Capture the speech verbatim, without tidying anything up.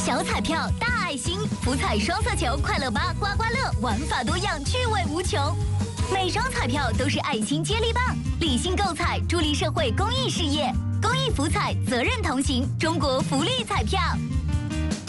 小彩票大爱心，福彩双色球，快乐八刮刮乐，玩法多样，趣味无穷。每张彩票都是爱心接力棒，理性购彩，助力社会公益事业。公益福彩，责任同行，中国福利彩票。